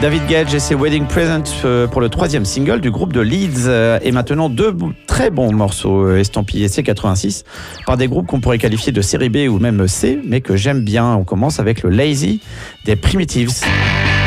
David Gedge et ses Wedding Present pour le 3e single du groupe de Leeds. Et maintenant 2 très bons morceaux estampillés C86 par des groupes qu'on pourrait qualifier de série B ou même C, mais que j'aime bien. On commence avec le Lazy des Primitives.